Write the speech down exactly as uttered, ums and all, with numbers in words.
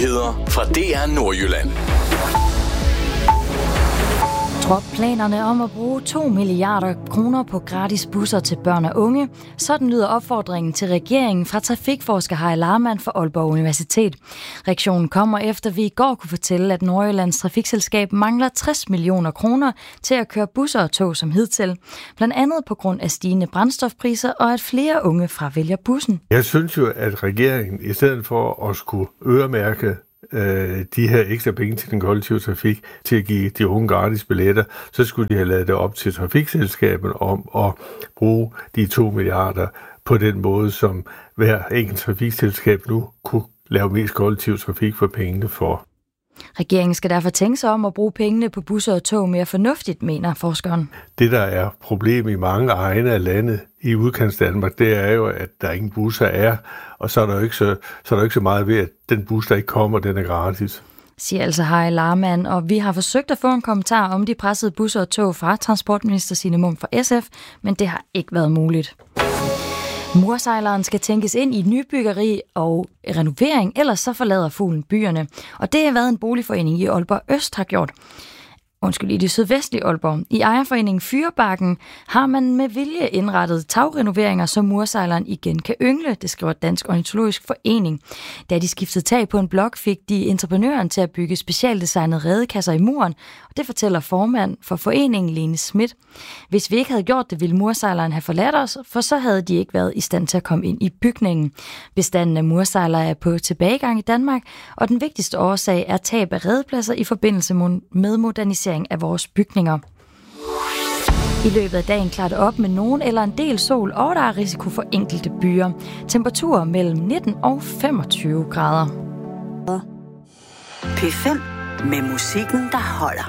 Nyheder fra D R Nordjylland. Drop planerne om at bruge to milliarder kroner på gratis busser til børn og unge. Sådan lyder opfordringen til regeringen fra trafikforsker Harry Lahrmann for Aalborg Universitet. Reaktionen kommer efter, vi i går kunne fortælle, at Nordjyllands Trafikselskab mangler tres millioner kroner til at køre busser og tog som hidtil. Blandt andet på grund af stigende brændstofpriser og at flere unge fravælger bussen. Jeg synes jo, at regeringen i stedet for at skulle øremærke de her ekstra penge til den kollektive trafik, til at give de unge gratis billetter, så skulle de have lavet det op til trafikselskabet om at bruge de to milliarder på den måde, som hver enkelt trafikselskab nu kunne lave mest kollektiv trafik for pengene for. Regeringen skal derfor tænke sig om at bruge pengene på busser og tog mere fornuftigt, mener forskeren. Det, der er problemet i mange egne af landet i udkantsdanmark, det er jo, at der ingen busser er, og så er der jo ikke så, så er der ikke så meget ved, at den bus, der ikke kommer, den er gratis. Siger altså Harry Lahrmann, og vi har forsøgt at få en kommentar om de pressede busser og tog fra transportminister Signe Munk fra S F, men det har ikke været muligt. Mursejleren skal tænkes ind i nybyggeri og renovering, ellers så forlader fuglen byerne. Og det har været en boligforening i Aalborg Øst har gjort. Undskyld, i det sydvestlige Aalborg. I ejerforeningen Fyrebakken har man med vilje indrettet tagrenoveringer, så mursejleren igen kan yngle, det skriver Dansk Ornitologisk Forening. Da de skiftede tag på en blok, fik de entreprenøren til at bygge specialdesignede redekasser i muren, og det fortæller formand for foreningen Lene Schmidt. Hvis vi ikke havde gjort det, ville mursejleren have forladt os, for så havde de ikke været i stand til at komme ind i bygningen. Bestanden af mursejlere er på tilbagegang i Danmark, og den vigtigste årsag er tab af redepladser i forbindelse med modernisering af vores bygninger. I løbet af dagen klarer det op med nogen eller en del sol, og der er risiko for enkelte byer. Temperaturer mellem nitten og femogtyve grader. P fem med musikken, der holder.